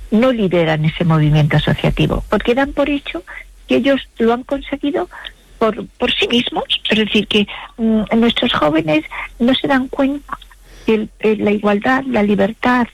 no lideran ese movimiento asociativo, porque dan por hecho que ellos lo han conseguido por sí mismos. Es decir, que nuestros jóvenes no se dan cuenta que la igualdad, la libertad,